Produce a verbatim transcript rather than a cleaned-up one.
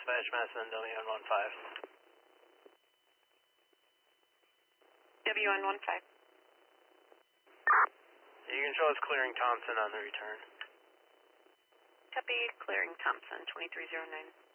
Dispatch, Madison, W N one five. W N one five. You can show us clearing Thompson on the return. Copy, clearing Thompson, twenty-three oh nine.